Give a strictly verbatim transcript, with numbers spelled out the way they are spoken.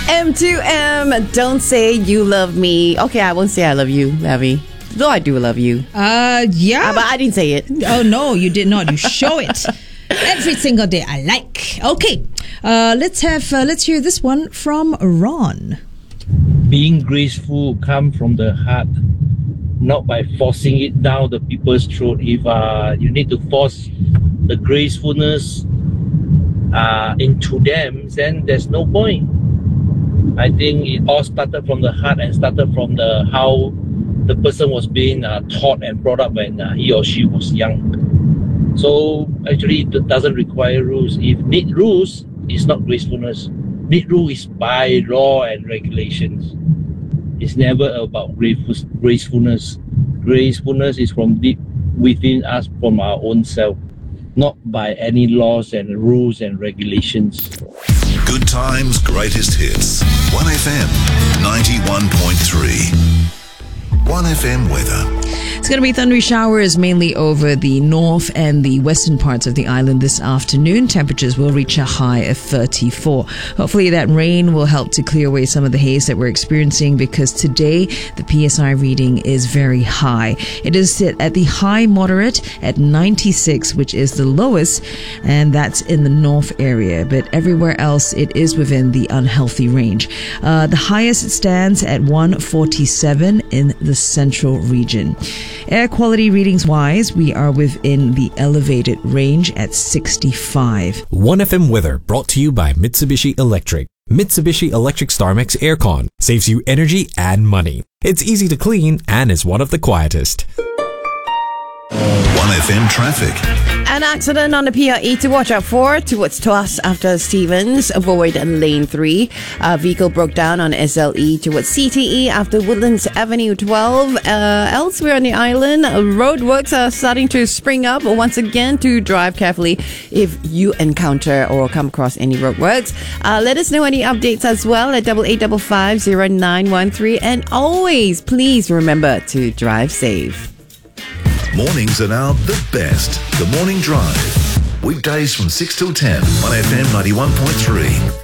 M two M, don't say you love me. Okay, I won't say I love you, Lavi. Though I do love you. Uh, yeah. Uh, but I didn't say it. Oh, no, you did not. You show it. Every single day. I like. Okay. Uh, let's have, uh, let's hear this one from Ron. Being graceful comes from the heart, not by forcing it down the people's throat. If uh, you need to force the gracefulness uh, into them, then there's no point. I think it all started from the heart and started from the how the person was being uh, taught and brought up when uh, he or she was young. So actually it doesn't require rules. If need rules, it's not gracefulness. Need rule is by law and regulations. It's never about gracefulness. Gracefulness is from deep within us, from our own self, not by any laws and rules and regulations. Good times, greatest hits. one F M ninety-one point three. one F M weather. It's going to be thundery showers mainly over the north and the western parts of the island this afternoon. Temperatures will reach a high of thirty-four. Hopefully that rain will help to clear away some of the haze that we're experiencing, because today the P S I reading is very high. It is at the high moderate at ninety-six, which is the lowest, and that's in the north area. But everywhere else it is within the unhealthy range. Uh, the highest it stands at one forty-seven in the central region. Air quality readings wise, we are within the elevated range at sixty-five. one F M weather brought to you by Mitsubishi Electric. Mitsubishi Electric StarMax Aircon saves you energy and money. It's easy to clean and is one of the quietest. one F M traffic. An accident on the P R E to watch out for towards Tuas after Stevens. Avoid lane three. A vehicle broke down on S L E towards C T E after Woodlands Avenue twelve. Uh, elsewhere on the island, roadworks are starting to spring up once again. To drive carefully if you encounter or come across any roadworks. Uh, let us know any updates as well at double eight double five zero nine one three. And always, please remember to drive safe. Mornings are now the best. The Morning Drive. Weekdays from six till ten. one F M ninety-one point three.